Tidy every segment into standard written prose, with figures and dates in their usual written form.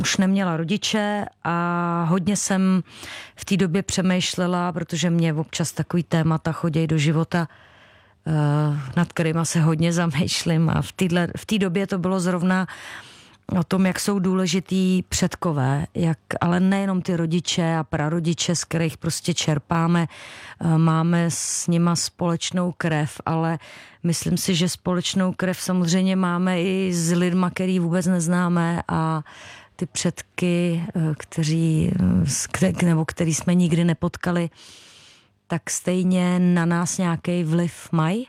už neměla rodiče a hodně jsem v té době přemýšlela, protože mě občas takový témata chodí do života, nad kterýma se hodně zamýšlím a v té době to bylo zrovna o tom, jak jsou důležitý předkové, ale nejenom ty rodiče a prarodiče, z kterých prostě čerpáme, máme s nima společnou krev, ale myslím si, že společnou krev samozřejmě máme i s lidma, který vůbec neznáme a ty předky, který jsme nikdy nepotkali, tak stejně na nás nějaký vliv mají.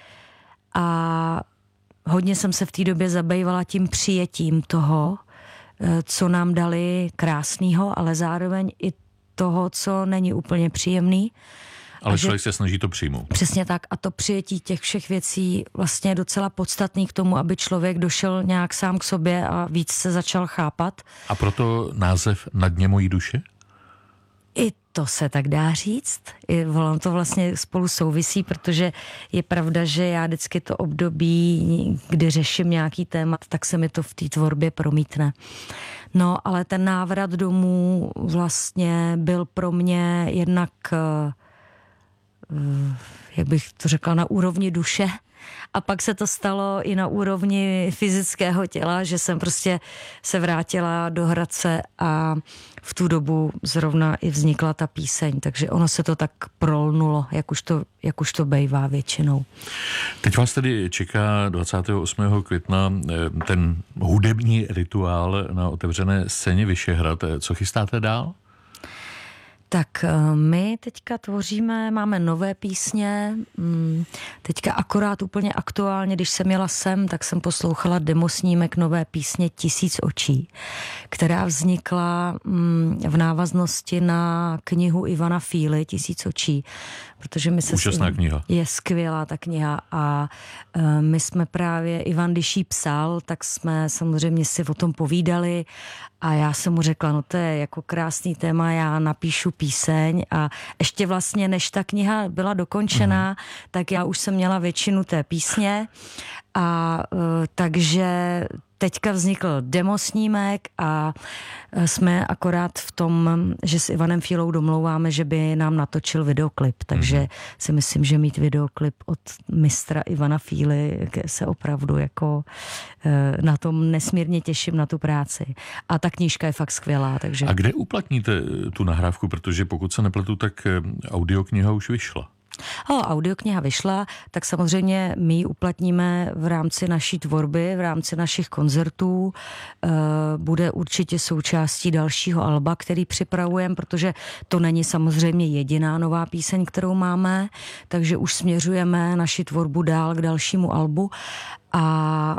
A hodně jsem se v té době zabývala tím přijetím toho, co nám dali krásného, ale zároveň i toho, co není úplně příjemný. Ale člověk se snaží to přijmout. Přesně tak. A to přijetí těch všech věcí vlastně je docela podstatný k tomu, aby člověk došel nějak sám k sobě a víc se začal chápat. A proto název Na dně mojí duše? I to se tak dá říct. Ono to vlastně spolu souvisí, protože je pravda, že já vždycky to období, kdy řeším nějaký téma, tak se mi to v té tvorbě promítne. No, ale ten návrat domů vlastně byl pro mě jednak, jak bych to řekla, na úrovni duše. A pak se to stalo i na úrovni fyzického těla, že jsem prostě se vrátila do Hradce a v tu dobu zrovna i vznikla ta píseň, takže ono se to tak prolnulo, jak už to bejvá většinou. Teď vás tedy čeká 28. května ten hudební rituál na otevřené scéně Vyšehrad. Co chystáte dál? Tak my teďka tvoříme, máme nové písně, teďka akorát úplně aktuálně, když jsem jela sem, tak jsem poslouchala demosnímek nové písně 1000 očí, která vznikla v návaznosti na knihu Ivana Fíly 1000 očí, protože úžasná kniha. Je skvělá ta kniha a my jsme právě, Ivan, když jí psal, tak jsme samozřejmě si o tom povídali a já jsem mu řekla, no to je jako krásný téma, já napíšu píseň a ještě vlastně, než ta kniha byla dokončená, tak já už jsem měla většinu té písně a takže teďka vznikl demosnímek a jsme akorát v tom, že s Ivanem Fílou domlouváme, že by nám natočil videoklip, takže si myslím, že mít videoklip od mistra Ivana Fíly se opravdu jako na tom nesmírně těším, na tu práci. A ta knížka je fakt skvělá. Takže... A kde uplatníte tu nahrávku, protože pokud se nepletu, tak audiokniha už vyšla. Audiokniha vyšla, tak samozřejmě my ji uplatníme v rámci naší tvorby, v rámci našich koncertů. Bude určitě součástí dalšího alba, který připravujeme, protože to není samozřejmě jediná nová píseň, kterou máme, takže už směřujeme naši tvorbu dál k dalšímu albu. A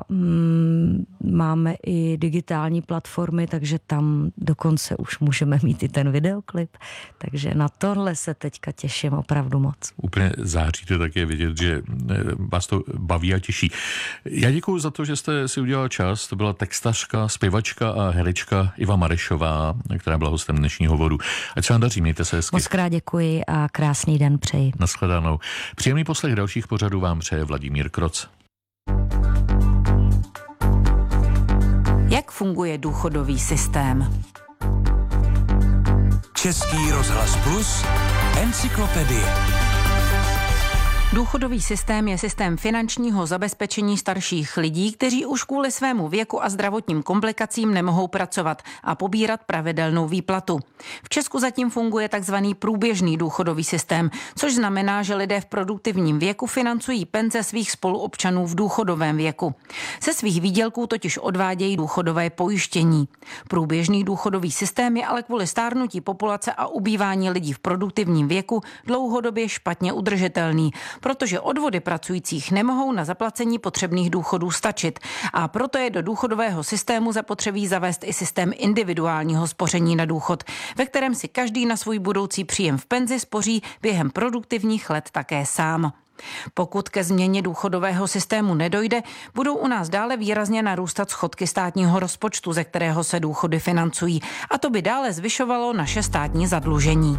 máme i digitální platformy, takže tam dokonce už můžeme mít i ten videoklip. Takže na tohle se teďka těším opravdu moc. Úplně záříte také vidět, že vás to baví a těší. Já děkuju za to, že jste si udělal čas. To byla textařka, zpěvačka a herečka Iva Marešová, která byla hostem dnešního hovoru. Ať se vám daří, mějte se hezky. Mockrát děkuji a krásný den přeji. Nashledanou. Příjemný poslech dalších pořadů vám přeje Vladimír Kroc. Jak funguje důchodový systém? Český rozhlas Plus, encyklopedie. Důchodový systém je systém finančního zabezpečení starších lidí, kteří už kvůli svému věku a zdravotním komplikacím nemohou pracovat a pobírat pravidelnou výplatu. V Česku zatím funguje takzvaný průběžný důchodový systém, což znamená, že lidé v produktivním věku financují penze svých spoluobčanů v důchodovém věku. Ze svých výdělků totiž odvádějí důchodové pojištění. Průběžný důchodový systém je ale kvůli stárnutí populace a ubývání lidí v produktivním věku dlouhodobě špatně udržitelný, protože odvody pracujících nemohou na zaplacení potřebných důchodů stačit a proto je do důchodového systému zapotřebí zavést i systém individuálního spoření na důchod, ve kterém si každý na svůj budoucí příjem v penzi spoří během produktivních let také sám. Pokud ke změně důchodového systému nedojde, budou u nás dále výrazně narůstat schodky státního rozpočtu, ze kterého se důchody financují, a to by dále zvyšovalo naše státní zadlužení.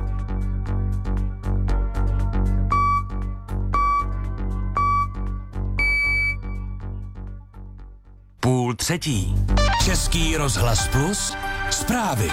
Půl třetí. Český rozhlas Plus, Zprávy.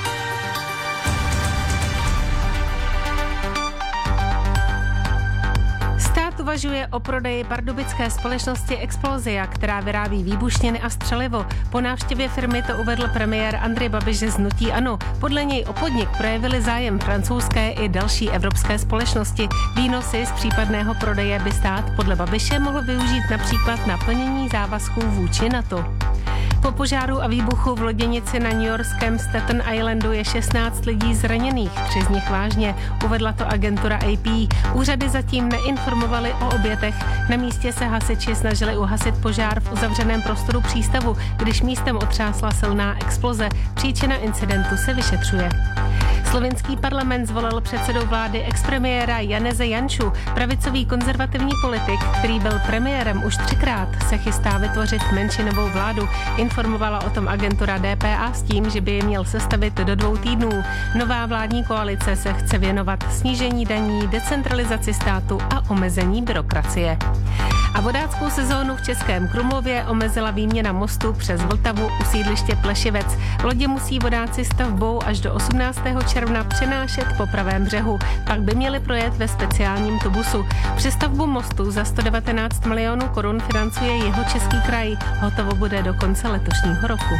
Stát uvažuje o prodeji pardubické společnosti Explosia, která vyrábí výbušniny a střelivo. Po návštěvě firmy to uvedl premiér Andrej Babiš z hnutí ANO. Podle něj o podnik projevili zájem francouzské i další evropské společnosti. Výnosy z případného prodeje by stát podle Babiše mohl využít například na plnění závazků vůči NATO. Po požáru a výbuchu v loděnici na newyorském Staten Islandu je 16 lidí zraněných, 3 z nich vážně, uvedla to agentura AP. Úřady zatím neinformovaly o obětech. Na místě se hasiči snažili uhasit požár v uzavřeném prostoru přístavu, když místem otřásla silná exploze. Příčina incidentu se vyšetřuje. Slovenský parlament zvolil předsedou vlády expremiéra Janeze Janču. Pravicový konzervativní politik, který byl premiérem už 3krát, se chystá vytvořit menšinovou vládu. Informovala o tom agentura DPA s tím, že by ji měl sestavit do 2 týdnů. Nová vládní koalice se chce věnovat snížení daní, decentralizaci státu a omezení byrokracie. A vodáckou sezónu v Českém Krumlově omezila výměna mostu přes Vltavu u sídliště Plešivec. Lodě musí vodáci stavbou až do 18. června přenášet po pravém břehu. Pak by měli projet ve speciálním tubusu. Přestavbu mostu za 119 milionů korun financuje Jihočeský kraj. Hotovo bude do konce letošního roku.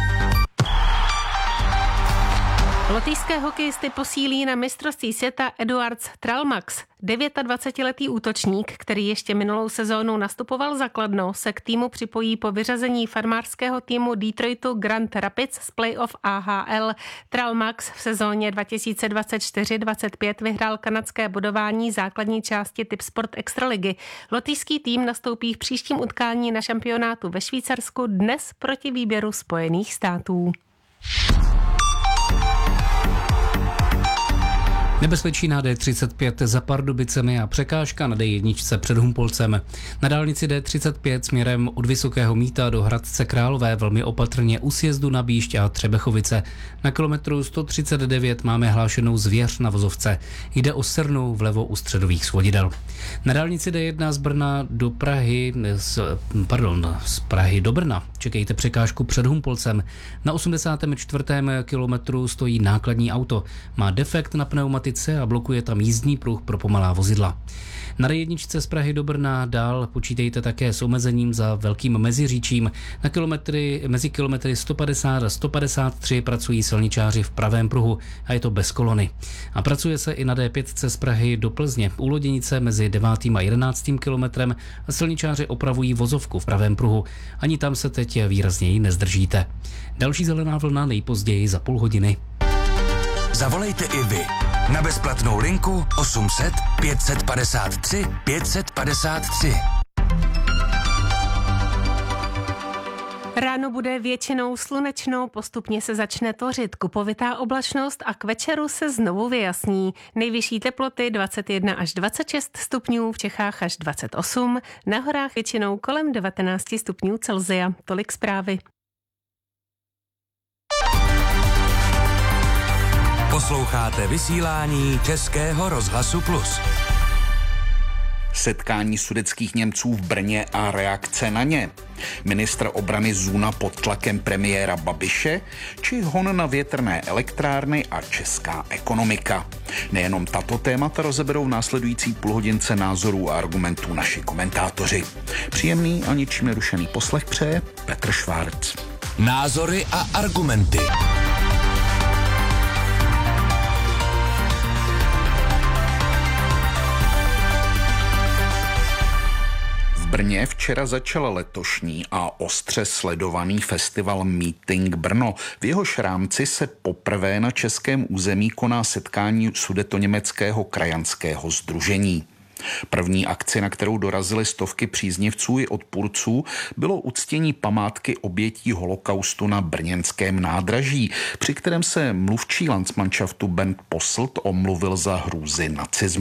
Lotyšské hokejisty posílí na mistrovství světa Eduards Tralmax. 29letý útočník, který ještě minulou sezónu nastupoval za Kladno, se k týmu připojí po vyřazení farmářského týmu Detroitu Grand Rapids z playoff AHL. Tralmax v sezóně 2024-25 vyhrál kanadské bodování základní části Tipsport Extraligy. Lotyšský tým nastoupí v příštím utkání na šampionátu ve Švýcarsku dnes proti výběru Spojených států. Nebezpečí na D35 za Pardubicemi a překážka na D1 před Humpolcem. Na dálnici D35 směrem od Vysokého Mýta do Hradce Králové velmi opatrně u sjezdu na Bíšť a Třebechovice. Na kilometru 139 máme hlášenou zvěř na vozovce. Jde o srnu vlevo u středových svodidel. Na dálnici D1 z Brna do Prahy, z Prahy do Brna čekejte překážku před Humpolcem. Na 84. kilometru stojí nákladní auto. Má defekt na pneumatice a blokuje tam jízdní pruh pro pomalá vozidla. Na D1 z Prahy do Brna dál počítejte také s omezením za Velkým Meziříčím. Mezi kilometry 150 a 153 pracují silničáři v pravém pruhu a je to bez kolony. A pracuje se i na D5 z Prahy do Plzně. U Loděnice mezi 9. a 11. kilometrem a silničáři opravují vozovku v pravém pruhu. Ani tam se teď výrazněji nezdržíte. Další zelená vlna nejpozději za půl hodiny. Zavolejte i vy na bezplatnou linku 800 553 553. Ráno bude většinou slunečno, postupně se začne tvořit kupovitá oblačnost a k večeru se znovu vyjasní. Nejvyšší teploty 21 až 26 stupňů, v Čechách až 28, na horách většinou kolem 19 stupňů Celsia. Tolik zprávy. Posloucháte vysílání Českého rozhlasu Plus. Setkání sudetských Němců v Brně a reakce na ně. Ministr obrany Zuna pod tlakem premiéra Babiše či hon na větrné elektrárny a česká ekonomika. Nejenom tato témata rozeberou v následující půlhodince názorů a argumentů naši komentátoři. Příjemný a ničím nerušený poslech přeje Petr Švárc. Názory a argumenty. V Brně včera začal letošní a ostře sledovaný festival Meeting Brno. V jehož rámci se poprvé na českém území koná setkání sudetoněmeckého krajanského sdružení. První akci, na kterou dorazily stovky příznivců i odpůrců, bylo uctění památky obětí holokaustu na brněnském nádraží, při kterém se mluvčí landsmanšaftu Bernd Posselt omluvil za hrůzy nacismu.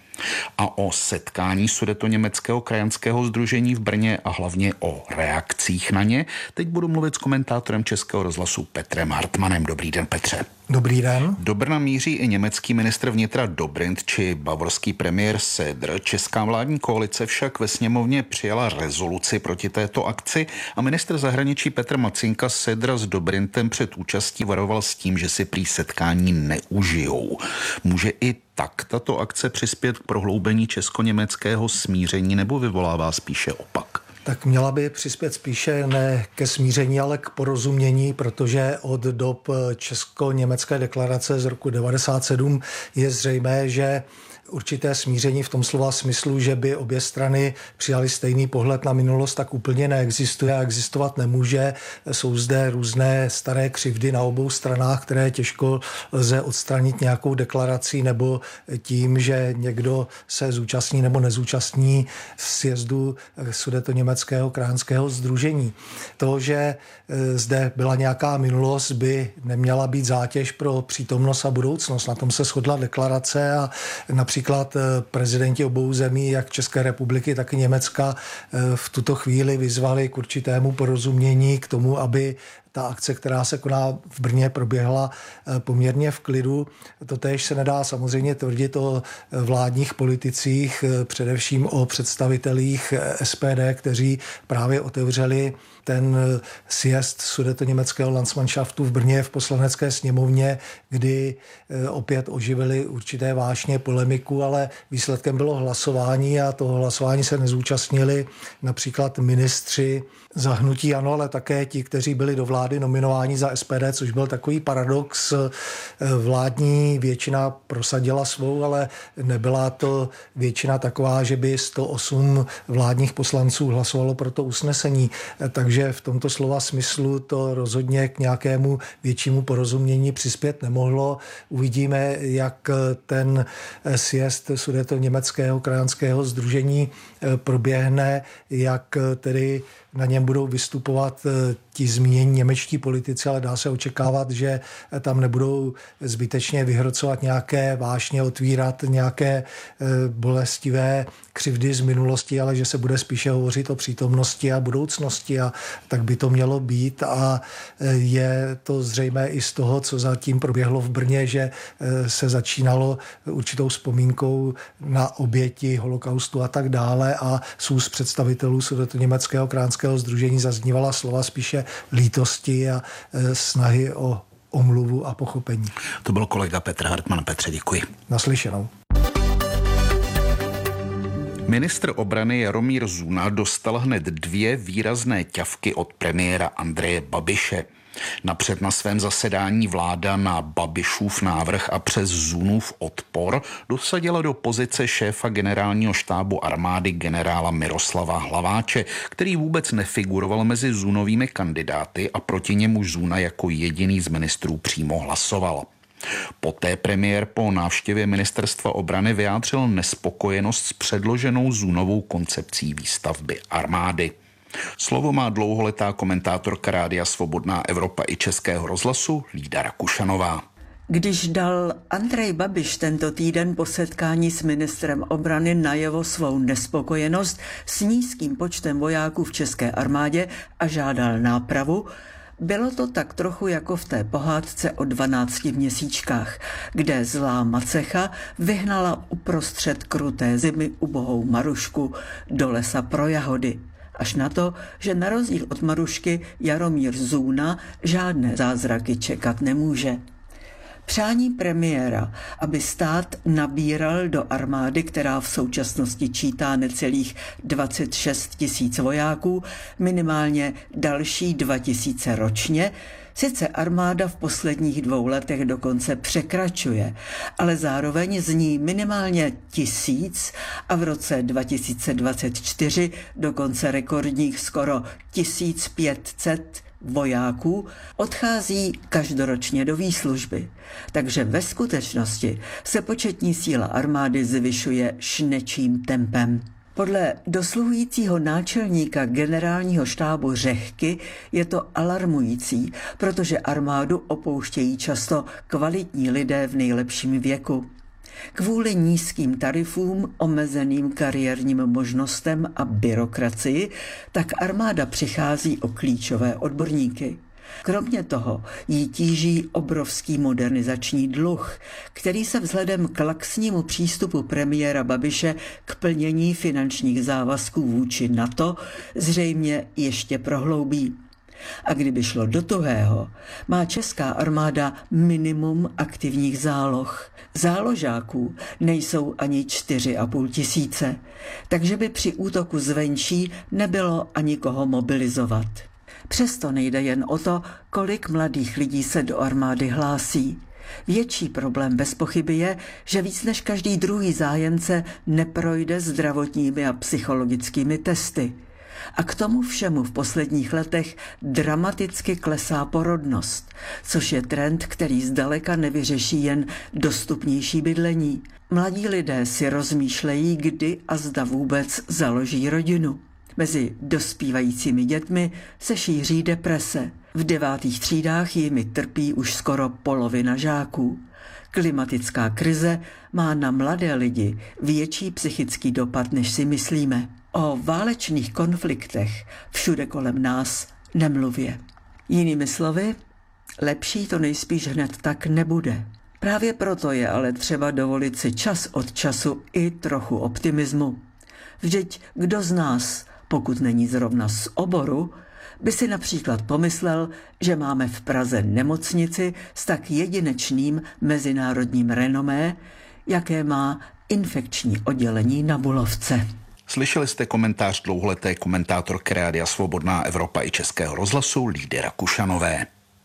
A o setkání Sudetoněmeckého krajanského sdružení v Brně a hlavně o reakcích na ně teď budu mluvit s komentátorem Českého rozhlasu Petrem Hartmanem. Dobrý den, Petře. Dobrý den. Do Brna míří i německý ministr vnitra Dobrindt či bavorský premiér Söder. Česká vládní koalice však ve sněmovně přijala rezoluci proti této akci a ministr zahraničí Petr Macinka Södera s Dobrindtem před účastí varoval s tím, že si prý setkání neužijou. Může i tak tato akce přispět k prohloubení česko-německého smíření nebo vyvolává spíše opak? Tak měla by přispět spíše ne ke smíření, ale k porozumění, protože od dob česko-německé deklarace z roku 1997 je zřejmé, že určité smíření v tom slova smyslu, že by obě strany přijali stejný pohled na minulost, tak úplně neexistuje a existovat nemůže. Jsou zde různé staré křivdy na obou stranách, které těžko lze odstranit nějakou deklarací nebo tím, že někdo se zúčastní nebo nezúčastní v sjezdu Sudetoněmeckého krajanského sdružení. To, že zde byla nějaká minulost, by neměla být zátěž pro přítomnost a budoucnost. Na tom se shodla deklarace a například prezidenti obou zemí, jak České republiky, tak i Německa, v tuto chvíli vyzvali k určitému porozumění, k tomu, aby ta akce, která se koná v Brně, proběhla poměrně v klidu. Totéž se nedá samozřejmě tvrdit o vládních politicích, především o představitelích SPD, kteří právě otevřeli ten sjezd Sudetoněmeckého Landsmannschaftu v Brně v Poslanecké sněmovně, kdy opět oživili určité vášně, polemiku, ale výsledkem bylo hlasování a toho hlasování se nezúčastnili například ministři za hnutí ANO, ale také ti, kteří byli do vlády nominováni za SPD, což byl takový paradox. Vládní většina prosadila svou, ale nebyla to většina taková, že by 108 vládních poslanců hlasovalo pro to usnesení. Takže v tomto slova smyslu to rozhodně k nějakému většímu porozumění přispět nemohlo. Uvidíme, jak ten sjezd Sudetoněmeckého krajanského sdružení proběhne, jak tedy na něm budou vystupovat ti zmínění němečtí politici, ale dá se očekávat, že tam nebudou zbytečně vyhrocovat nějaké vášně, otvírat nějaké bolestivé křivdy z minulosti, ale že se bude spíše hovořit o přítomnosti a budoucnosti a tak by to mělo být a je to zřejmé i z toho, co zatím proběhlo v Brně, že se začínalo určitou vzpomínkou na oběti holokaustu a tak dále a z úst představitelů Sudetoněmeckého krajanského sdružení zaznívala slova spíše lítosti a snahy o omluvu a pochopení. To byl kolega Petr Hartman. Petře, děkuji. Naslyšenou. Ministr obrany Jaromír Zuna dostal hned 2 výrazné ťavky od premiéra Andreje Babiše. Napřed na svém zasedání vláda na Babišův návrh a přes Zunův odpor dosadila do pozice šéfa generálního štábu armády generála Miroslava Hlaváče, který vůbec nefiguroval mezi Zunovými kandidáty a proti němuž Zuna jako jediný z ministrů přímo hlasoval. Poté premiér po návštěvě ministerstva obrany vyjádřil nespokojenost s předloženou Zunovou koncepcí výstavby armády. Slovo má dlouholetá komentátorka Rádia Svobodná Evropa i Českého rozhlasu Lída Rakušanová. Když dal Andrej Babiš tento týden po setkání s ministrem obrany najevo svou nespokojenost s nízkým počtem vojáků v české armádě a žádal nápravu, bylo to tak trochu jako v té pohádce o 12 měsíčkách, kde zlá macecha vyhnala uprostřed kruté zimy ubohou Marušku do lesa pro jahody. Až na to, že na rozdíl od Marušky Jaromír Zuna žádné zázraky čekat nemůže. Přání premiéra, aby stát nabíral do armády, která v současnosti čítá necelých 26 000 vojáků, minimálně další 2 000 ročně, sice armáda v posledních 2 letech dokonce překračuje, ale zároveň z ní minimálně 1000 a v roce 2024 dokonce rekordních skoro 1500 vojáků odchází každoročně do výslužby. Takže ve skutečnosti se početní síla armády zvyšuje šnečím tempem. Podle dosluhujícího náčelníka generálního štábu Řehky je to alarmující, protože armádu opouštějí často kvalitní lidé v nejlepším věku. Kvůli nízkým tarifům, omezeným kariérním možnostem a byrokracii, tak armáda přichází o klíčové odborníky. Kromě toho jí tíží obrovský modernizační dluh, který se vzhledem k laxnímu přístupu premiéra Babiše k plnění finančních závazků vůči NATO zřejmě ještě prohloubí. A kdyby šlo do tuhého, má česká armáda minimum aktivních záloh. Záložáků nejsou ani 4,5 tisíce, takže by při útoku zvenčí nebylo ani koho mobilizovat. Přesto nejde jen o to, kolik mladých lidí se do armády hlásí. Větší problém bez pochyby je, že víc než každý druhý zájemce neprojde zdravotními a psychologickými testy. A k tomu všemu v posledních letech dramaticky klesá porodnost, což je trend, který zdaleka nevyřeší jen dostupnější bydlení. Mladí lidé si rozmýšlejí, kdy a zda vůbec založí rodinu. Mezi dospívajícími dětmi se šíří deprese. V 9. třídách jimi trpí už skoro polovina žáků. Klimatická krize má na mladé lidi větší psychický dopad, než si myslíme. O válečných konfliktech všude kolem nás nemluvě. Jinými slovy, lepší to nejspíš hned tak nebude. Právě proto je ale třeba dovolit si čas od času i trochu optimismu. Vždyť kdo z nás, pokud není zrovna z oboru, by si například pomyslel, že máme v Praze nemocnici s tak jedinečným mezinárodním renomé, jaké má infekční oddělení na Bulovce. Slyšeli jste komentář dlouholeté komentátorky Rádia Svobodná Evropa i Českého rozhlasu Lídy Rakušanové.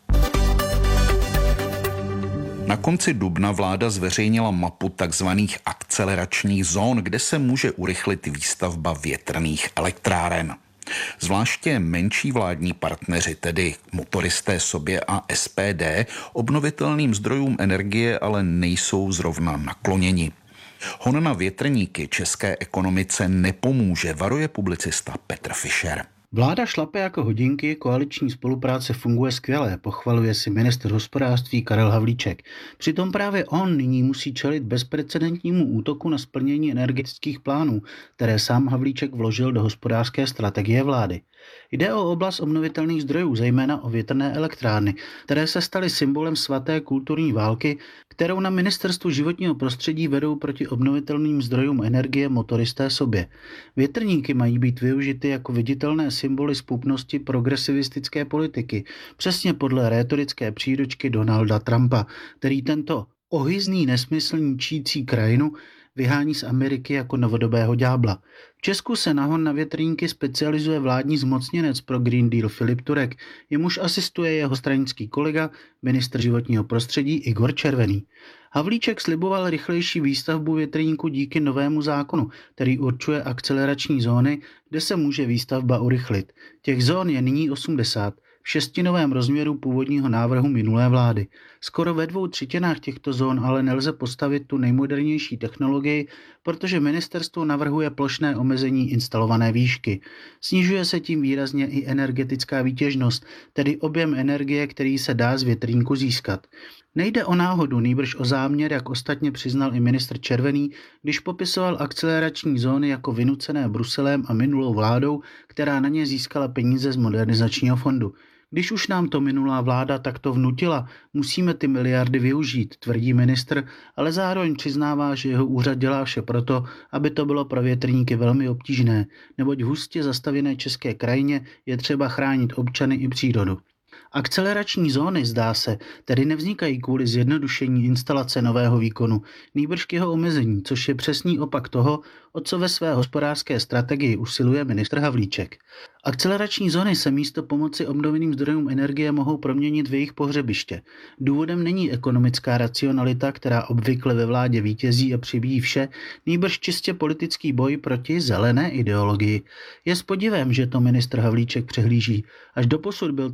Na konci dubna vláda zveřejnila mapu takzvaných akceleračních zón, kde se může urychlit výstavba větrných elektráren. Zvláště menší vládní partneři, tedy motoristé Sobě a SPD, obnovitelným zdrojům energie ale nejsou zrovna nakloněni. Hon na větrníky české ekonomice nepomůže, varuje publicista Petr Fischer. Vláda šlape jako hodinky, koaliční spolupráce funguje skvěle, pochvaluje si ministr hospodářství Karel Havlíček. Přitom právě on nyní musí čelit bezprecedentnímu útoku na splnění energetických plánů, které sám Havlíček vložil do hospodářské strategie vlády. Jde o oblast obnovitelných zdrojů, zejména o větrné elektrárny, které se staly symbolem svaté kulturní války, kterou na Ministerstvu životního prostředí vedou proti obnovitelným zdrojům energie motoristé Sobě. Větrníky mají být využity jako viditelné symboly zpupnosti progresivistické politiky, přesně podle rétorické příručky Donalda Trumpa, který tento ohyzný nesmysl ničící krajinu vyhání z Ameriky jako novodobého ďábla. V Česku se na hon na větrníky specializuje vládní zmocněnec pro Green Deal Filip Turek, jemuž asistuje jeho stranický kolega, ministr životního prostředí Igor Červený. Havlíček sliboval rychlejší výstavbu větrníku díky novému zákonu, který určuje akcelerační zóny, kde se může výstavba urychlit. Těch zón je nyní 80. v 6novém rozměru původního návrhu minulé vlády. Skoro ve 2/3 těchto zón ale nelze postavit tu nejmodernější technologii, protože ministerstvo navrhuje plošné omezení instalované výšky. Snižuje se tím výrazně i energetická výtěžnost, tedy objem energie, který se dá z větrníku získat. Nejde o náhodu, nýbrž o záměr, jak ostatně přiznal i ministr Červený, když popisoval akcelerační zóny jako vynucené Bruselem a minulou vládou, která na ně získala peníze z modernizačního fondu. Když už nám to minulá vláda takto vnutila, musíme ty miliardy využít, tvrdí ministr, ale zároveň přiznává, že jeho úřad dělá vše proto, aby to bylo pro větrníky velmi obtížné, neboť v hustě zastavěné české krajině je třeba chránit občany i přírodu. Akcelerační zóny, zdá se, tedy nevznikají kvůli zjednodušení instalace nového výkonu, nýbrž k jeho omezení, což je přesný opak toho, o co ve své hospodářské strategii usiluje ministr Havlíček. Akcelerační zóny se místo pomoci obnovitelným zdrojům energie mohou proměnit v jejich pohřebiště. Důvodem není ekonomická racionalita, která obvykle ve vládě vítězí a přibíjí vše, nýbrž čistě politický boj proti zelené ideologii. Je s podivem, že to ministr Havlíček přehlíží. Až doposud byl totiž v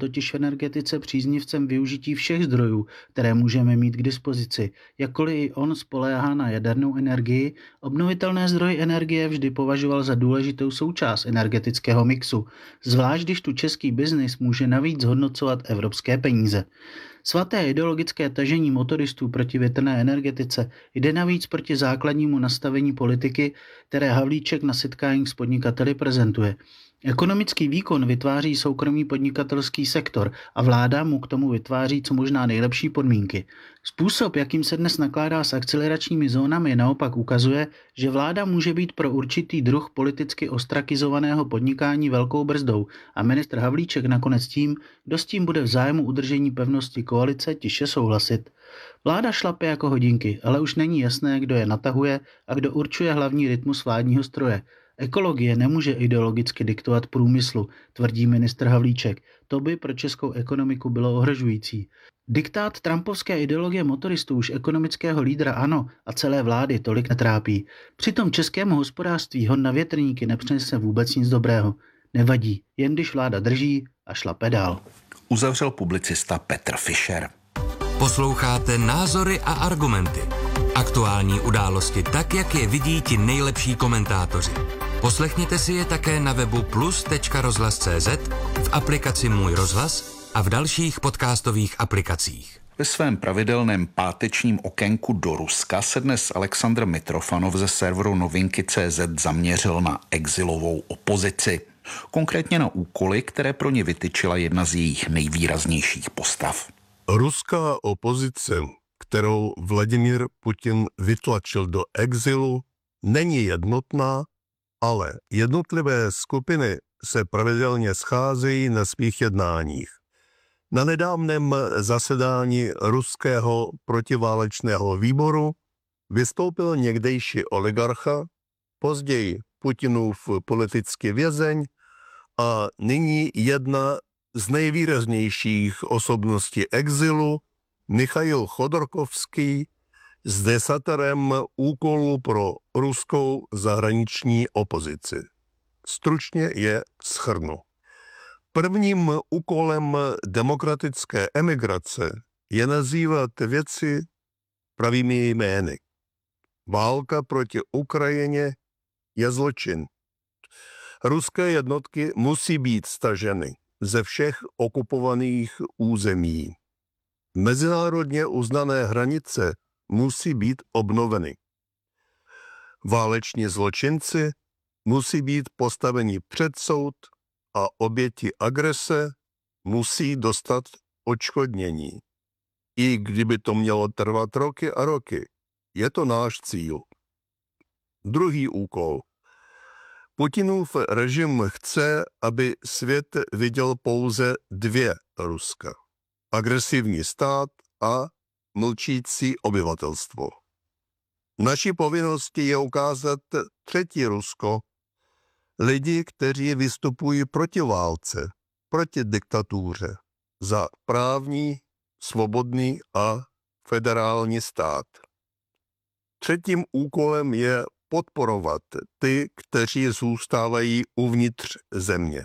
energetice příznivcem využití všech zdrojů, které můžeme mít k dispozici. Jakkoliv i on spoléhá na jadernou energii, obnovitelné zdroje energie vždy považoval za důležitou součást energetického mixu, zvlášť když tu český biznis může navíc zhodnocovat evropské peníze. Svaté ideologické tažení motoristů proti větrné energetice jde navíc proti základnímu nastavení politiky, které Havlíček na setkáních s podnikateli prezentuje. Ekonomický výkon vytváří soukromý podnikatelský sektor a vláda mu k tomu vytváří co možná nejlepší podmínky. Způsob, jakým se dnes nakládá s akceleračními zónami, naopak ukazuje, že vláda může být pro určitý druh politicky ostrakizovaného podnikání velkou brzdou a ministr Havlíček nakonec tím, kdo s tím bude v zájmu udržení pevnosti koalice, tiše souhlasit. Vláda šlape jako hodinky, ale už není jasné, kdo je natahuje a kdo určuje hlavní rytmus vládního stroje. Ekologie nemůže ideologicky diktovat průmyslu, tvrdí ministr Havlíček. To by pro českou ekonomiku bylo ohrožující. Diktát trumpovské ideologie motoristů už ekonomického lídra ANO a celé vlády tolik netrápí. Přitom českému hospodářství hon na větrníky nepřinese vůbec nic dobrého. Nevadí, jen když vláda drží a šlape dál. Uzavřel publicista Petr Fischer. Posloucháte Názory a argumenty. Aktuální události tak, jak je vidí ti nejlepší komentátoři. Poslechněte si je také na webu plus.rozhlas.cz, v aplikaci Můj rozhlas a v dalších podcastových aplikacích. Ve svém pravidelném pátečním okénku do Ruska se dnes Alexandr Mitrofanov ze serveru Novinky.cz zaměřil na exilovou opozici. Konkrétně na úkoly, které pro ně vytyčila jedna z jejich nejvýraznějších postav. Ruská opozice, kterou Vladimír Putin vytlačil do exilu, není jednotná, ale jednotlivé skupiny se pravidelně scházejí na svých jednáních. Na nedávném zasedání ruského protiválečného výboru vystoupil někdejší oligarcha, později Putinův politický vězeň a nyní jedna z nejvýraznějších osobností exilu Michail Chodorkovský s desaterem úkolů pro ruskou zahraniční opozici. Stručně je shrnu. Prvním úkolem demokratické emigrace je nazývat věci pravými jmény. Válka proti Ukrajině je zločin. Ruské jednotky musí být staženy ze všech okupovaných území. Mezinárodně uznané hranice musí být obnoveny. Váleční zločinci musí být postaveni před soud a oběti agrese musí dostat odškodnění. I kdyby to mělo trvat roky a roky, je to náš cíl. Druhý úkol. Putinův režim chce, aby svět viděl pouze dvě Ruska. Agresivní stát a mlčící obyvatelstvo. Naší povinností je ukázat třetí Rusko, lidi, kteří vystupují proti válce, proti diktatuře, za právní, svobodný a federální stát. Třetím úkolem je podporovat ty, kteří zůstávají uvnitř země.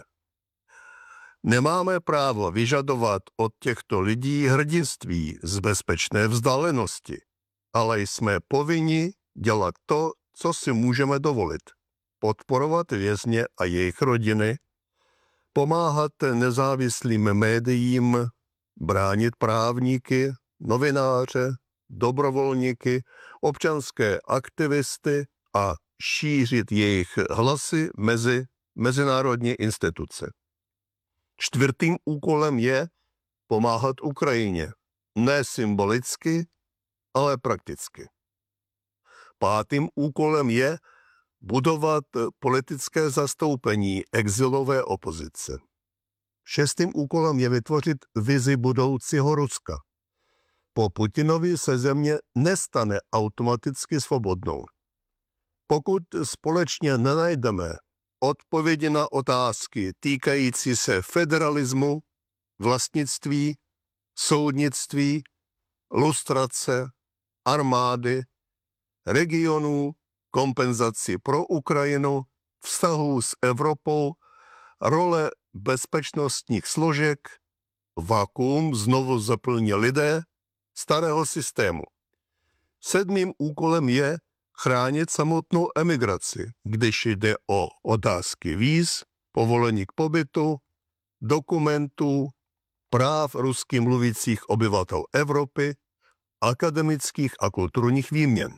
Nemáme právo vyžadovat od těchto lidí hrdinství z bezpečné vzdálenosti, ale jsme povinni dělat to, co si můžeme dovolit. Podporovat vězně a jejich rodiny, pomáhat nezávislým médiím, bránit právníky, novináře, dobrovolníky, občanské aktivisty a šířit jejich hlasy mezi mezinárodní instituce. Čtvrtým úkolem je pomáhat Ukrajině, ne symbolicky, ale prakticky. Pátým úkolem je budovat politické zastoupení exilové opozice. Šestým úkolem je vytvořit vizi budoucího Ruska. Po Putinovi se země nestane automaticky svobodnou. Pokud společně nenajdeme odpovědi na otázky týkající se federalismu, vlastnictví, soudnictví, lustrace, armády, regionů, kompenzaci pro Ukrajinu, vztahů s Evropou, role bezpečnostních složek, Vakuum znovu zaplní lidé starého systému. 7. úkolem je chránit samotnou emigraci, když jde o otázky víz, povolení k pobytu, dokumentů, práv rusky mluvících obyvatel Evropy, akademických a kulturních výměn.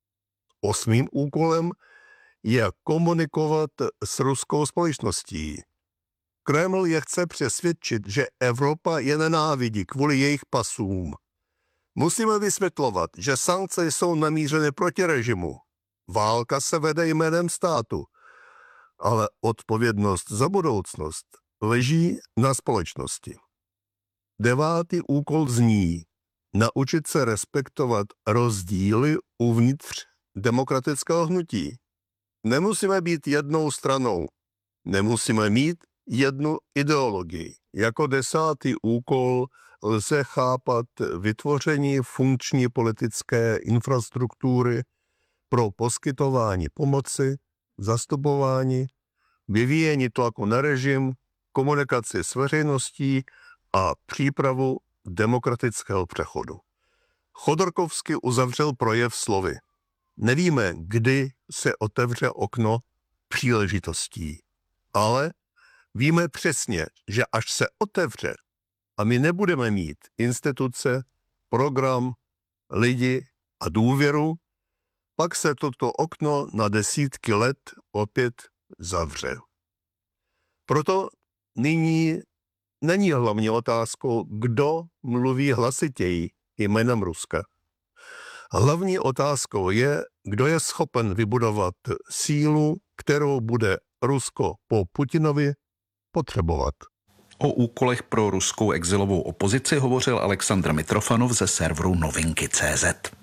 8. úkolem je komunikovat s ruskou společností. Kreml je chce přesvědčit, že Evropa je nenávidí kvůli jejich pasům. Musíme vysvětlovat, že sankce jsou namířeny proti režimu. Válka se vede jménem státu, ale odpovědnost za budoucnost leží na společnosti. 9. úkol zní naučit se respektovat rozdíly uvnitř demokratického hnutí. Nemusíme být jednou stranou, nemusíme mít jednu ideologii. Jako 10. úkol lze chápat vytvoření funkční politické infrastruktury pro poskytování pomoci, zastupování, vyvíjení tlaku na režim, komunikaci s veřejností a přípravu demokratického přechodu. Chodorkovský uzavřel projev slovy: nevíme, kdy se otevře okno příležitostí, ale víme přesně, že až se otevře a my nebudeme mít instituce, program, lidi a důvěru, pak se toto okno na desítky let opět zavře. Proto nyní není hlavní otázkou, kdo mluví hlasitěji jménem Ruska. Hlavní otázkou je, kdo je schopen vybudovat sílu, kterou bude Rusko po Putinovi potřebovat. O úkolech pro ruskou exilovou opozici hovořil Alexandr Mitrofanov ze serveru Novinky.cz.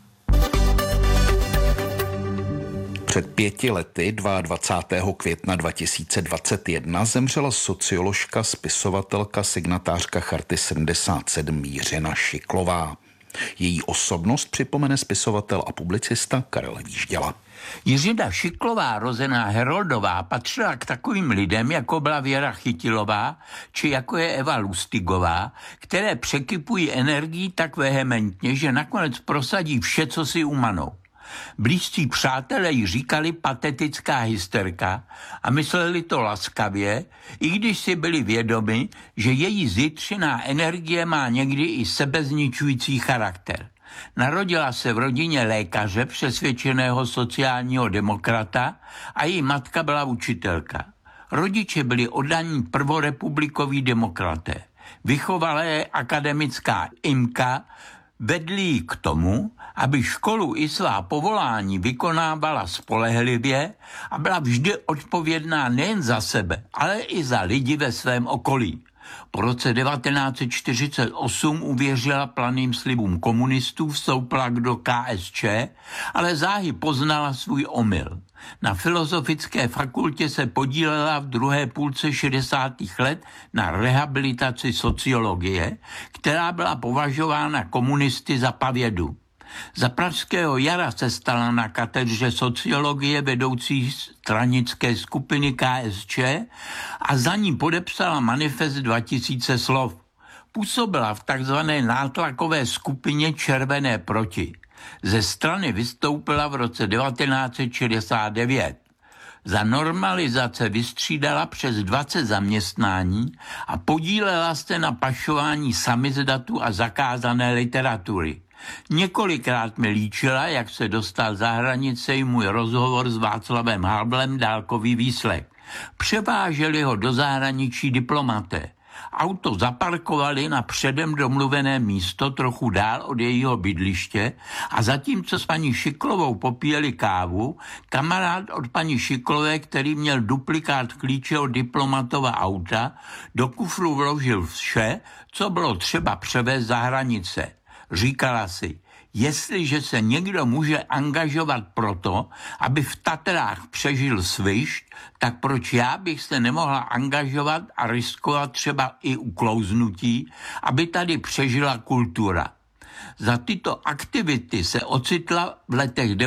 Před 5 lety, 22. května 2021, zemřela socioložka, spisovatelka, signatářka Charty 77 Jiřina Šiklová. Její osobnost připomene spisovatel a publicista Karel Výžděla. Jiřina Šiklová, rozená Heroldová, patřila k takovým lidem, jako byla Věra Chytilová, či jako je Eva Lustigová, které překypují energií tak vehementně, že nakonec prosadí vše, co si umanou. Blízcí přátelé jí říkali patetická hysterka a mysleli to laskavě, i když si byli vědomi, že její zjitřená energie má někdy i sebezničující charakter. Narodila se v rodině lékaře, přesvědčeného sociálního demokrata, a její matka byla učitelka. Rodiče byli oddaní prvorepublikoví demokraté. Vychovala je akademická imka, vedli ji k tomu, aby školu i svá povolání vykonávala spolehlivě a byla vždy odpovědná nejen za sebe, ale i za lidi ve svém okolí. Po roce 1948 uvěřila planým slibům komunistů, vstoupila do KSČ, ale záhy poznala svůj omyl. Na filozofické fakultě se podílela v druhé půlce 60. let na rehabilitaci sociologie, která byla považována komunisty za pavědu. Za pražského jara se stala na katedře sociologie vedoucí stranické skupiny KSČ a za ní podepsala manifest 2000 slov. Působila v takzvané nátlakové skupině Červené proti. Ze strany vystoupila v roce 1969. Za normalizace vystřídala přes 20 zaměstnání a podílela se na pašování samizdatu a zakázané literatury. Několikrát mi líčila, jak se dostal za hranice i můj rozhovor s Václavem Havlem dálkový výslech. Převáželi ho do zahraničí diplomaté. Auto zaparkovali na předem domluvené místo trochu dál od jejího bydliště a zatímco s paní Šiklovou popíjeli kávu, kamarád od paní Šiklové, který měl duplikát klíče od diplomatova auta, do kufru vložil vše, co bylo třeba převést za hranice. Říkala si, jestliže se někdo může angažovat proto, aby v Tatrách přežil svišť, tak proč já bych se nemohla angažovat a riskovat třeba i uklouznutí, aby tady přežila kultura. Za tyto aktivity se ocitla v letech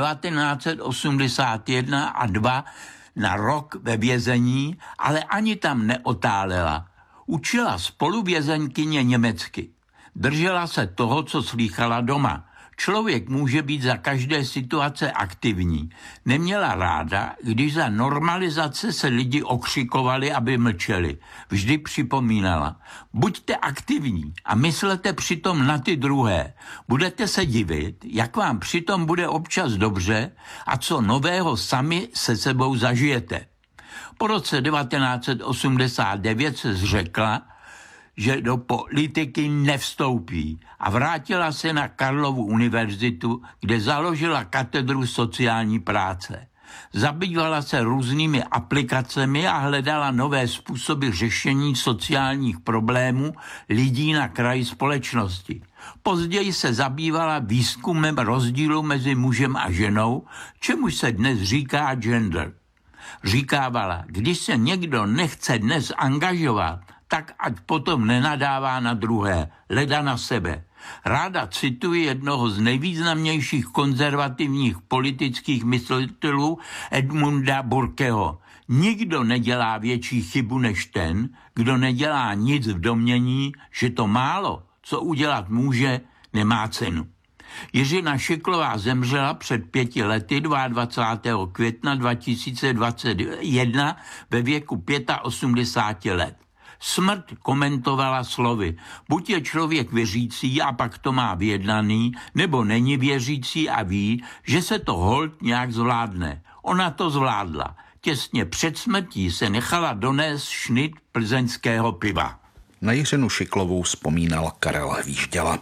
1981 a 2 na rok ve vězení, ale ani tam neotálela. Učila spoluvězenkyně německy. Držela se toho, co slýchala doma. Člověk může být za každé situace aktivní. Neměla ráda, když za normalizace se lidi okřikovali, aby mlčeli. Vždy připomínala, buďte aktivní a myslete přitom na ty druhé. Budete se divit, jak vám přitom bude občas dobře a co nového sami se sebou zažijete. Po roce 1989 se zřekla, že do politiky nevstoupí a vrátila se na Karlovu univerzitu, kde založila katedru sociální práce. Zabývala se různými aplikacemi a hledala nové způsoby řešení sociálních problémů lidí na kraji společnosti. Později se zabývala výzkumem rozdílu mezi mužem a ženou, čemuž se dnes říká gender. Říkávala, když se někdo nechce dnes angažovat, tak ať potom nenadává na druhé, leda na sebe. Ráda cituji jednoho z nejvýznamnějších konzervativních politických myslitelů Edmunda Burkeho. Nikdo nedělá větší chybu než ten, kdo nedělá nic v domnění, že to málo, co udělat může, nemá cenu. Jiřina Šiklová zemřela před 5 lety 22. května 2021 ve věku 85 let. Smrt komentovala slovy, buď je člověk věřící a pak to má vyjednaný, nebo není věřící a ví, že se to holt nějak zvládne. Ona to zvládla. Těsně před smrtí se nechala donést šnit plzeňského piva. Na Jiřinu Šiklovou vzpomínal Karel Hvížděla.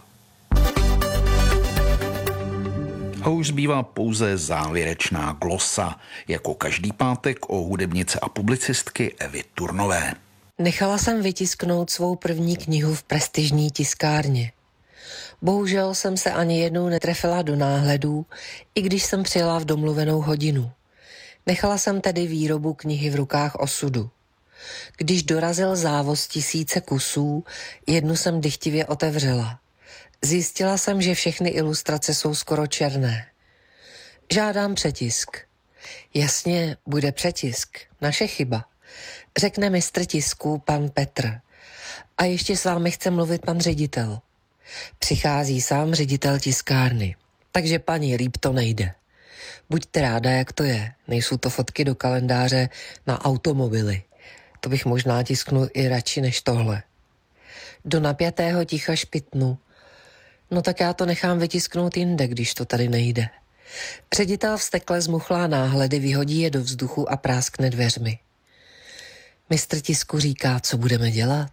A už zbývá pouze závěrečná glosa, jako každý pátek o hudebnice a publicistky Evy Turnové. Nechala jsem vytisknout svou první knihu v prestižní tiskárně. Bohužel jsem se ani jednou netrefila do náhledů, i když jsem přijela v domluvenou hodinu. Nechala jsem tedy výrobu knihy v rukách osudu. Když dorazil závoz 1000 kusů, jednu jsem dychtivě otevřela. Zjistila jsem, že všechny ilustrace jsou skoro černé. Žádám přetisk. Jasně, bude přetisk. Naše chyba. Řekne mistr tisku pan Petr. A ještě s vámi chce mluvit pan ředitel. Přichází sám ředitel tiskárny. Takže paní, líp to nejde. Buďte ráda, jak to je. Nejsou to fotky do kalendáře na automobily. To bych možná tisknul i radši než tohle. Do napjatého ticha špitnu. No tak já to nechám vytisknout jinde, když to tady nejde. Ředitel vztekle zmuchlá náhledy, vyhodí je do vzduchu a práskne dveřmi. Mistr tisku říká, co budeme dělat.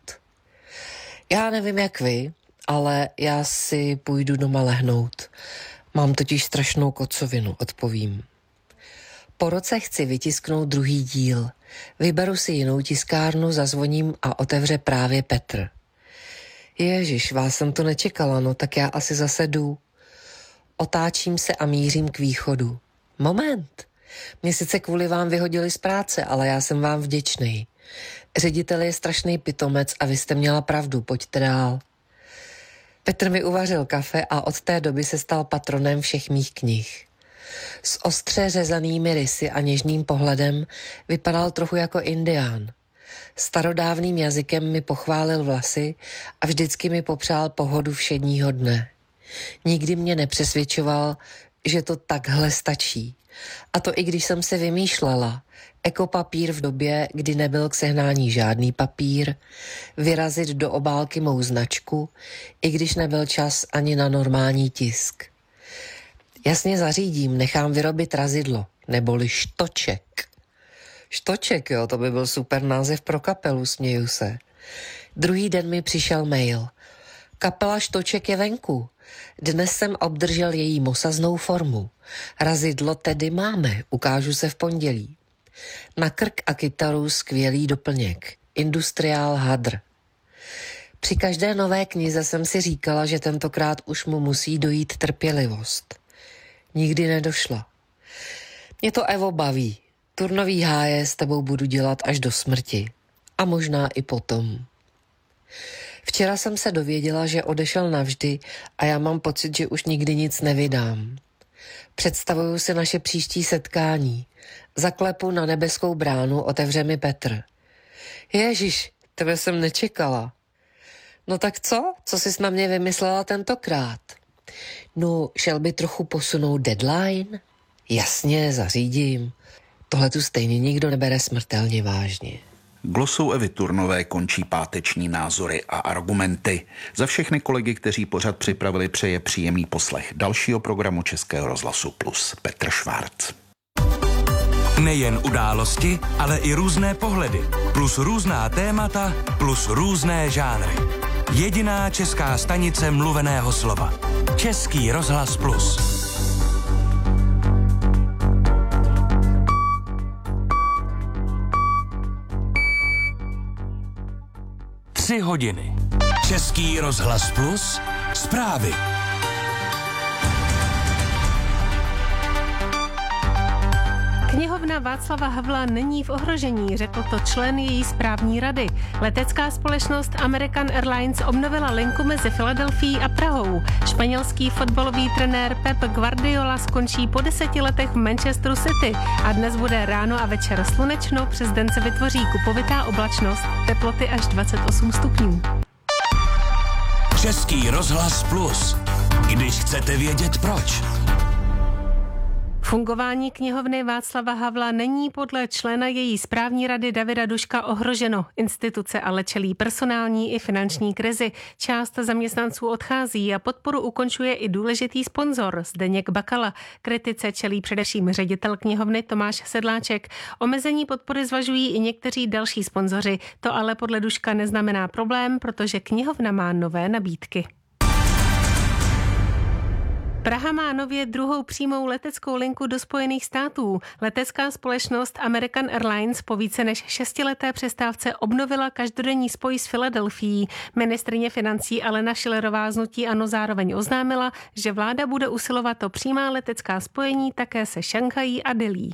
Já nevím, jak vy, ale já si půjdu doma lehnout. Mám totiž strašnou kocovinu, odpovím. Po roce chci vytisknout druhý díl. Vyberu si jinou tiskárnu, zazvoním a otevře právě Petr. Ježiš, vás jsem to nečekala, no tak já asi zase jdu. Otáčím se a mířím k východu. Moment, mě sice kvůli vám vyhodili z práce, ale já jsem vám vděčný. Ředitel je strašný pitomec a vy jste měla pravdu, pojďte dál. Petr mi uvařil kafe a od té doby se stal patronem všech mých knih. S ostře řezanými rysy a něžným pohledem vypadal trochu jako indián. Starodávným jazykem mi pochválil vlasy a vždycky mi popřál pohodu všedního dne. Nikdy mě nepřesvědčoval, že to takhle stačí. A to i když jsem se vymýšlela, ekopapír v době, kdy nebyl k sehnání žádný papír, vyrazit do obálky mou značku, i když nebyl čas ani na normální tisk. Jasně zařídím, nechám vyrobit razidlo, neboli štoček. Štoček, jo, to by byl super název pro kapelu, směju se. Druhý den mi přišel mail. Kapela Štoček je venku. Dnes jsem obdržel její mosaznou formu. Razidlo tedy máme, ukážu se v pondělí. Na krk a kytaru skvělý doplněk. Industriál hadr. Při každé nové knize jsem si říkala, že tentokrát už mu musí dojít trpělivost. Nikdy nedošla. Mě to, Evo, baví. Turnový háje s tebou budu dělat až do smrti. A možná i potom. Včera jsem se dověděla, že odešel navždy a já mám pocit, že už nikdy nic nevydám. Představuju si naše příští setkání. Zaklepu na nebeskou bránu, otevře mi Petr. Ježiš, Tebe jsem nečekala. No tak co? Co jsi na mě vymyslela tentokrát? No, šel by trochu posunout deadline? Jasně, zařídím. Tohle tu stejně nikdo nebere smrtelně vážně. Glosou Evy Turnové končí páteční názory a argumenty. Za všechny kolegy, kteří pořad připravili, přeje příjemný poslech dalšího programu Českého rozhlasu Plus Petr Švárc. Nejen události, ale i různé pohledy, plus různá témata, plus různé žánry. Jediná česká stanice mluveného slova. Český rozhlas Plus. Tři hodiny. Český rozhlas Plus. Zprávy. Knihovna Václava Havla není v ohrožení, řekl to člen její správní rady. Letecká společnost American Airlines obnovila linku mezi Filadelfií a Prahou. Španělský fotbalový trenér Pep Guardiola skončí po 10 letech v Manchesteru City a dnes bude ráno a večer slunečno, přes den se vytvoří kupovitá oblačnost, teploty až 28 stupňů. Český rozhlas Plus. Když chcete vědět proč. Fungování knihovny Václava Havla není podle člena její správní rady Davida Duška ohroženo. Instituce ale čelí personální i finanční krizi. Část zaměstnanců odchází a podporu ukončuje i důležitý sponzor Zdeněk Bakala. Kritice čelí především ředitel knihovny Tomáš Sedláček. Omezení podpory zvažují i někteří další sponzoři. To ale podle Duška neznamená problém, protože knihovna má nové nabídky. Praha má nově druhou přímou leteckou linku do Spojených států. Letecká společnost American Airlines po více než 6leté přestávce obnovila každodenní spoj s Filadelfií. Ministryně financí Alena Schillerová z hnutí ANO zároveň oznámila, že vláda bude usilovat o přímá letecká spojení také se Šanghají a Delí.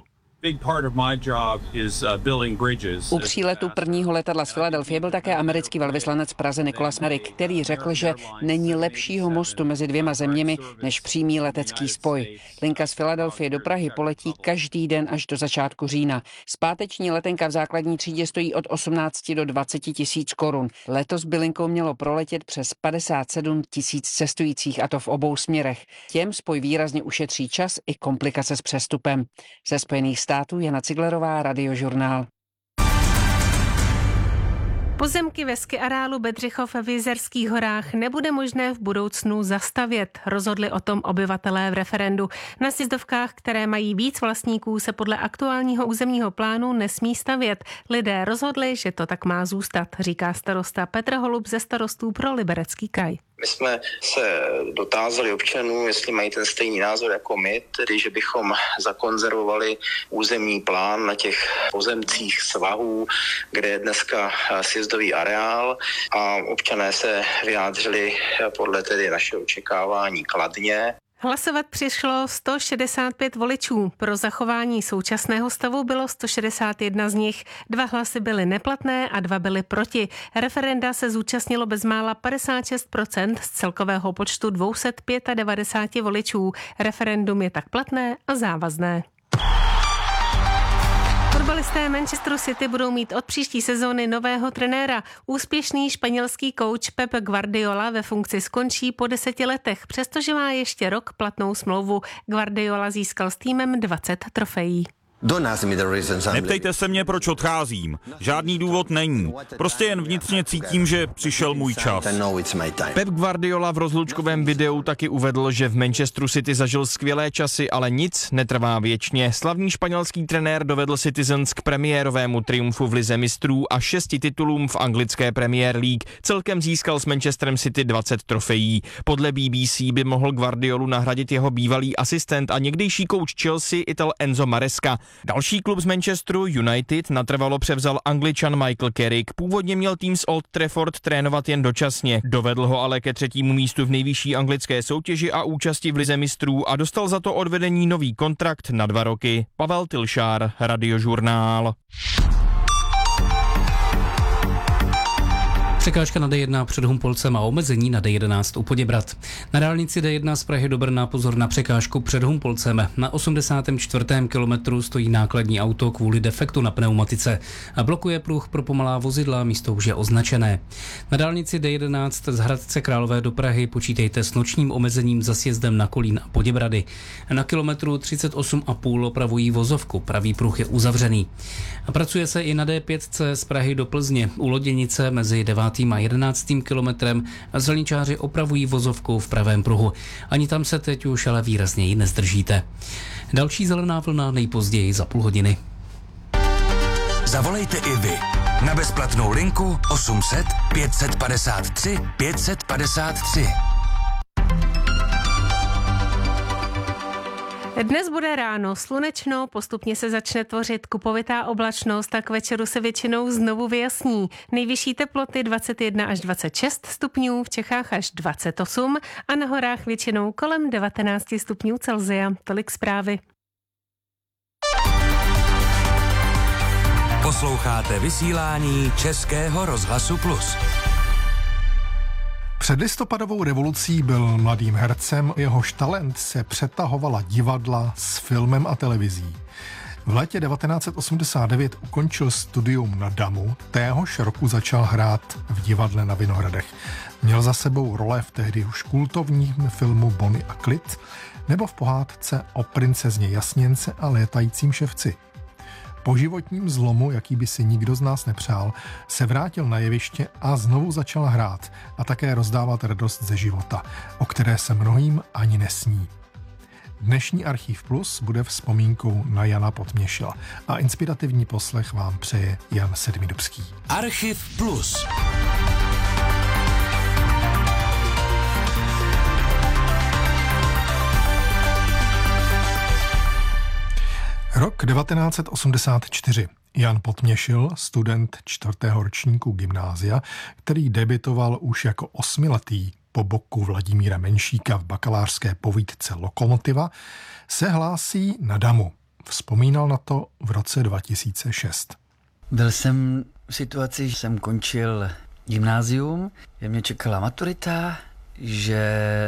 U příletu prvního letadla z Filadelfie byl také americký velvyslanec v Praze Nicholas Merrick, který řekl, že není lepšího mostu mezi dvěma zeměmi než přímý letecký spoj. Linka z Filadelfie do Prahy poletí každý den až do začátku října. Zpáteční letenka v základní třídě stojí od 18 do 20 tisíc korun. Letos by linkou mělo proletět přes 57 tisíc cestujících, a to v obou směrech. Těm spoj výrazně ušetří čas i komplikace s přestupem. Ze Spojených států Jana Ciglerová, Radiožurnál. Pozemky ve skiareálu Bedřichov v Jizerských horách nebude možné v budoucnu zastavět, rozhodli o tom obyvatelé v referendu. Na sjezdovkách, které mají víc vlastníků, se podle aktuálního územního plánu nesmí stavět. Lidé rozhodli, že to tak má zůstat, říká starosta Petr Holub ze Starostů pro Liberecký kraj. My jsme se dotázali občanů, jestli mají ten stejný názor jako my, tedy že bychom zakonzervovali územní plán na těch pozemcích svahů, kde je dneska sjezdový areál, a občané se vyjádřili podle tedy našeho očekávání kladně. Hlasovat přišlo 165 voličů. Pro zachování současného stavu bylo 161 z nich. 2 hlasy byly neplatné a 2 byly proti. Referenda se zúčastnilo bezmála 56% z celkového počtu 295 voličů. Referendum je tak platné a závazné. Fotbalisté Manchesteru City budou mít od příští sezóny nového trenéra. Úspěšný španělský kouč Pep Guardiola ve funkci skončí po 10 letech, přestože má ještě rok platnou smlouvu. Guardiola získal s týmem 20 trofejí. Neptejte se mě, proč odcházím. Žádný důvod není. Prostě jen vnitřně cítím, že přišel můj čas. Pep Guardiola v rozlučkovém videu taky uvedl, že v Manchesteru City zažil skvělé časy, ale nic netrvá věčně. Slavný španělský trenér dovedl Citizens k premiérovému triumfu v lize mistrů a 6 titulům v anglické Premier League. Celkem získal s Manchesterem City 20 trofejí. Podle BBC by mohl Guardiolu nahradit jeho bývalý asistent a někdejší kouč Chelsea Ital Enzo Maresca. Další klub z Manchesteru United natrvalo převzal Angličan Michael Carrick. Původně měl tým z Old Trafford trénovat jen dočasně. Dovedl ho ale ke 3. místu v nejvyšší anglické soutěži a účasti v lize mistrů a dostal za to od vedení nový kontrakt na 2 roky. Pavel Tilšár, Radiožurnál. Překážka na D1 před Humpolcem a omezení na D11 u Poděbrad. Na dálnici D1 z Prahy do Brna pozor na překážku před Humpolcem. Na 84. kilometru stojí nákladní auto kvůli defektu na pneumatice a blokuje pruh pro pomalá vozidla, místo už je označené. Na dálnici D11 z Hradce Králové do Prahy počítejte s nočním omezením za sjezdem na Kolín a Poděbrady. Na kilometru 38,5 opravují vozovku, pravý pruh je uzavřený. A pracuje se i na D5 z Prahy do Plzně u Loděnice mezi 9. a 11. kilometrem a silničáři opravují vozovku v pravém pruhu. Ani tam se teď už ale výrazněji nezdržíte. Další zelená vlna nejpozději za půl hodiny. Zavolejte i vy na bezplatnou linku 800 553 553. Dnes bude ráno slunečno, postupně se začne tvořit kupovitá oblačnost a k večeru se většinou znovu vyjasní. Nejvyšší teploty 21 až 26 stupňů, v Čechách až 28 a na horách většinou kolem 19 stupňů Celsia. Tolik zprávy. Posloucháte vysílání Českého rozhlasu Plus. Před listopadovou revolucí byl mladým hercem, jehož talent se přetahovala divadla s filmem a televizí. V létě 1989 ukončil studium na Damu, téhož roku začal hrát v divadle na Vinohradech. Měl za sebou role v tehdy už kultovním filmu Bonnie a Clyde nebo v pohádce o princezně Jasněnce a létajícím ševci. Po životním zlomu, jaký by si nikdo z nás nepřál, se vrátil na jeviště a znovu začal hrát a také rozdávat radost ze života, o které se mnohým ani nesní. Dnešní Archiv Plus bude vzpomínkou na Jana Potměšila a inspirativní poslech vám přeje Jan Sedmidubský. Archiv Plus. Rok 1984. Jan Potměšil, student 4. ročníku gymnázia, který debitoval už jako 8letý po boku Vladimíra Menšíka v bakalářské povídce Lokomotiva, se hlásí na Damu. Vzpomínal na to v roce 2006. Byl jsem v situaci, že jsem končil gymnázium, že mě čekala maturita, že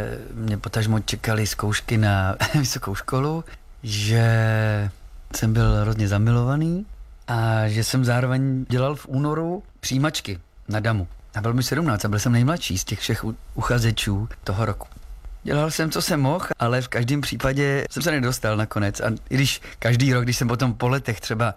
mě potažmo čekaly zkoušky na vysokou školu, že jsem byl hrozně zamilovaný a že jsem zároveň dělal v únoru přijímačky na Damu. A byl mi 17 a byl jsem nejmladší z těch všech uchazečů toho roku. Dělal jsem, co jsem mohl, ale v každém případě jsem se nedostal nakonec. A i když každý rok, když jsem potom po letech třeba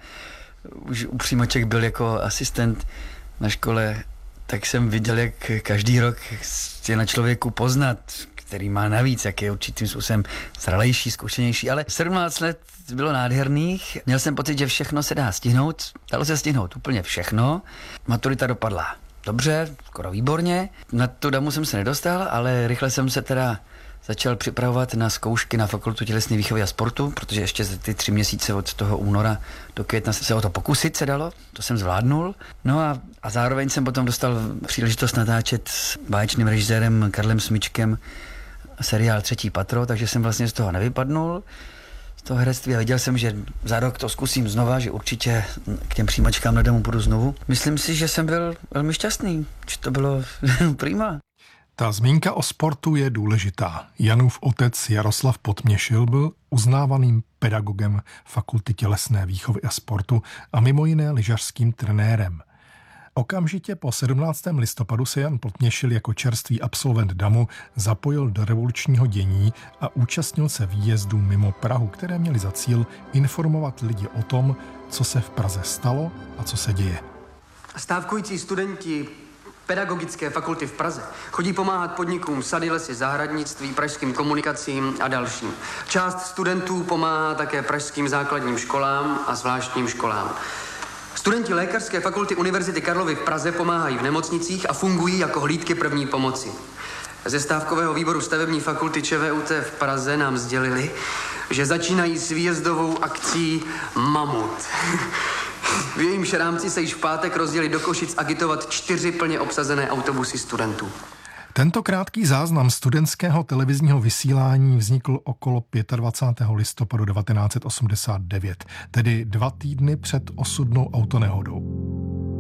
už u přijímaček byl jako asistent na škole, tak jsem viděl, jak každý rok je na člověku poznat, který má navíc, jak je určitým způsobem zralejší, zkušenější, ale 17 let bylo nádherných. Měl jsem pocit, že všechno se dá stihnout. Dalo se stihnout úplně všechno. Maturita dopadla dobře, skoro výborně. Na tu Damu jsem se nedostal, ale rychle jsem se teda začal připravovat na zkoušky na Fakultu tělesné výchovy a sportu, protože ještě za ty 3 měsíce od toho února do května se o to pokusit se dalo. To jsem zvládnul. No a zároveň jsem potom dostal příležitost natáčet s báječným režisérem Karlem Smyčkem seriál Třetí patro, takže jsem vlastně z toho nevypadnul, z toho herectví, a viděl jsem, že za rok to zkusím znova, že určitě k těm přijímačkám na Damu půjdu znovu. Myslím si, že jsem byl velmi šťastný, že to bylo prima. Ta zmínka o sportu je důležitá. Janův otec Jaroslav Potměšil byl uznávaným pedagogem Fakulty tělesné výchovy a sportu a mimo jiné lyžařským trenérem. Okamžitě po 17. listopadu se Jan Potměšil jako čerstvý absolvent Damu zapojil do revolučního dění a účastnil se výjezdů mimo Prahu, které měly za cíl informovat lidi o tom, co se v Praze stalo a co se děje. Stávkující studenti Pedagogické fakulty v Praze chodí pomáhat podnikům sady, lesy, zahradnictví, pražským komunikacím a dalším. Část studentů pomáhá také pražským základním školám a zvláštním školám. Studenti Lékařské fakulty Univerzity Karlovy v Praze pomáhají v nemocnicích a fungují jako hlídky první pomoci. Ze stávkového výboru stavební fakulty ČVUT v Praze nám sdělili, že začínají s výjezdovou akcí Mamut. V jejímž rámci se již v pátek rozjeli do Košic agitovat 4 plně obsazené autobusy studentů. Tento krátký záznam studentského televizního vysílání vznikl okolo 25. listopadu 1989, tedy 2 týdny před osudnou autonehodou.